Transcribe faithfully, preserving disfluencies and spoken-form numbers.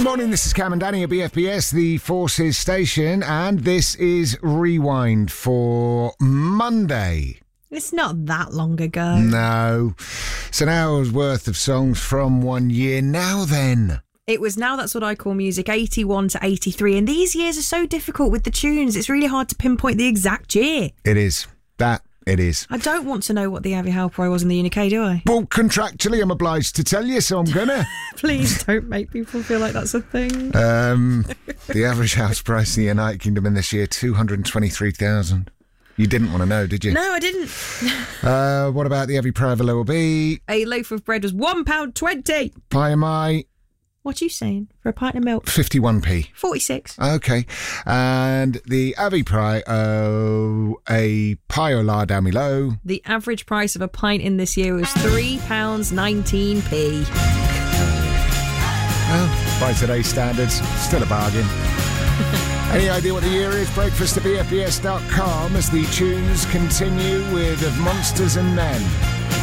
Morning, this is Cam and Danny at B F B S, the Forces station, and this is Rewind for Monday. It's not that long ago. No. It's an hour's worth of songs from one year. Now then. It was Now That's What I Call Music, eighty-one to eighty-three, and these years are so difficult with the tunes. It's really hard to pinpoint the exact year. It is. That it is. I don't want to know what the Abbey Howe Prize was in the U K, do I? Well, contractually, I'm obliged to tell you, so I'm gonna. Please don't make people feel like that's a thing. Um, the average house price in the United Kingdom in this year, two hundred twenty-three thousand. You didn't want to know, did you? No, I didn't. uh, what about the Abbey Prize of Lower B? A loaf of bread was one pound twenty. Pie am I? What are you saying? For a pint of milk? fifty-one p. forty-six. Okay. And the Abbey Prize, oh, a pie au lard amilo. The average price of a pint in this year was three pounds nineteen p. Well, by today's standards, still a bargain. Any idea what the year is? Breakfast at B F B S dot com as the tunes continue with Of Monsters and Men.